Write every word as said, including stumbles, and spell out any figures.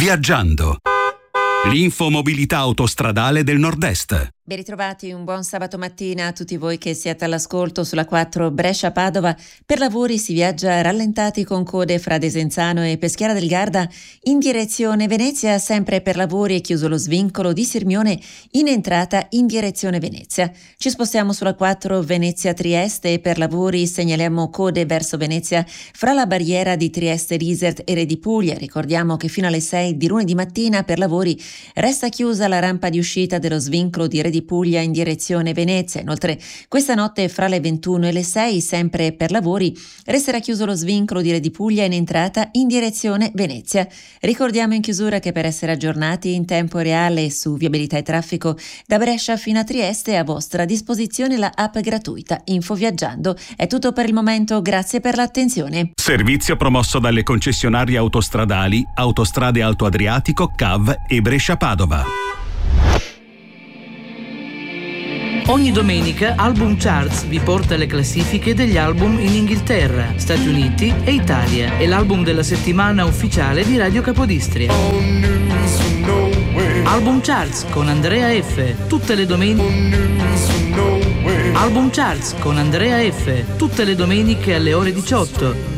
Viaggiando. L'infomobilità autostradale del Nord-Est. Ben ritrovati, un buon sabato mattina a tutti voi che siete all'ascolto sulla quattro Brescia-Padova. Per lavori si viaggia rallentati con code fra Desenzano e Peschiera del Garda in direzione Venezia, sempre per lavori è chiuso lo svincolo di Sirmione in entrata in direzione Venezia. Ci spostiamo sulla quattro Venezia-Trieste e per lavori segnaliamo code verso Venezia fra la barriera di Trieste-Risert e Re di Puglia. Ricordiamo che fino alle sei di lunedì mattina per lavori resta chiusa la rampa di uscita dello svincolo di Re di Puglia in direzione Venezia. Inoltre questa notte fra le ventuno e le sei, sempre per lavori, resterà chiuso lo svincolo di Re di Puglia in entrata in direzione Venezia. Ricordiamo in chiusura che per essere aggiornati in tempo reale su viabilità e traffico da Brescia fino a Trieste è a vostra disposizione la app gratuita Info Viaggiando. È tutto per il momento, grazie per l'attenzione. Servizio promosso dalle concessionarie autostradali Autostrade Alto Adriatico, C A V e Brescia-Padova. Ogni domenica Album Charts vi porta le classifiche degli album in Inghilterra, Stati Uniti e Italia. È l'album della settimana ufficiale di Radio Capodistria. Album Charts con Andrea F. Tutte le domeniche. Album Charts con Andrea F. Tutte le domeniche alle ore diciotto.